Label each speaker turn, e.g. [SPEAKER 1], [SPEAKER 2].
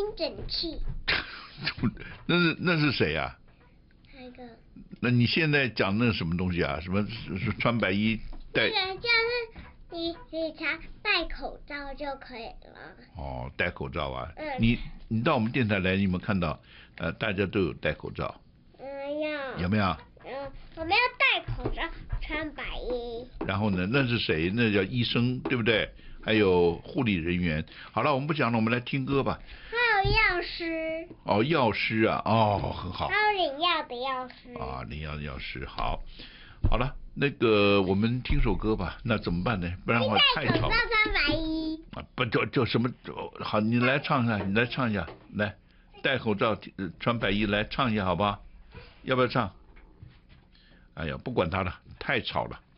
[SPEAKER 1] 整器。
[SPEAKER 2] 那是谁呀？
[SPEAKER 1] 那个。
[SPEAKER 2] 那你现在讲那是什么东西啊？什么穿白衣戴？
[SPEAKER 1] 那个就是你常戴口罩就可以了。
[SPEAKER 2] 哦，戴口罩啊。
[SPEAKER 1] 嗯。
[SPEAKER 2] 你到我们电台来，你有没有看到？大家都有戴口罩。有没有？
[SPEAKER 1] 我们要戴口罩，穿白衣。
[SPEAKER 2] 然后呢？那是谁？那叫医生，对不对？还有护理人员。好了，我们不讲了，我们来听歌吧。
[SPEAKER 1] 还有药师。
[SPEAKER 2] 哦，药师啊，哦，很好。
[SPEAKER 1] 还有领药的药师。
[SPEAKER 2] 啊，领药的药师，好了，那个我们听首歌吧。那怎么办呢？不然的话太吵了。
[SPEAKER 1] 戴口罩穿白衣。
[SPEAKER 2] 啊，不叫什么？好，你来唱一下，来，戴口罩穿白衣来唱一下，好不好？要不要唱？哎呀，不管他了，太吵了。